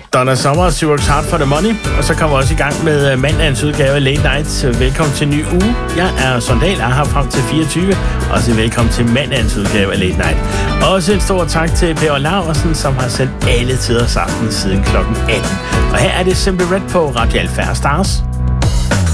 Donna Summer, She Works Hard for the Money. Og så kommer vi også i gang med mandagens udgave af Late Night. Velkommen til en ny uge. Jeg er Sondal, jeg er her frem til 24. Og så velkommen til mandagens udgave af Late Night. Også en stor tak til Per Laursen, som har sendt alle tider sammen siden klokken 18. Og her er det Simply Red på Radio Alpha Stars.